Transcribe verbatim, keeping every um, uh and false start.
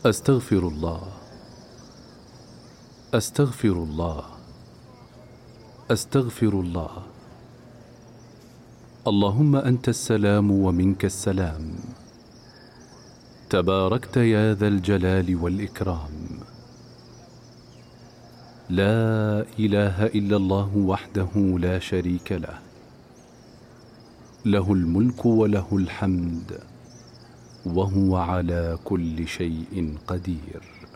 أستغفر الله، أستغفر الله، أستغفر الله. اللهم أنت السلام ومنك السلام، تباركت يا ذا الجلال والإكرام. لا إله إلا الله وحده لا شريك له، له الملك وله الحمد وهو على كل شيء قدير.